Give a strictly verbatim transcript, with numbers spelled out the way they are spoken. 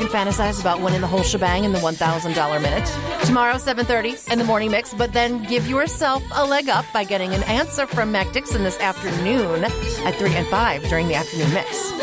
can fantasize about winning the whole shebang in the one thousand dollars minute. Tomorrow, seven thirty in the morning mix. But then give yourself a leg up by getting an answer from Mac Dixon this afternoon at three and five during the afternoon mix.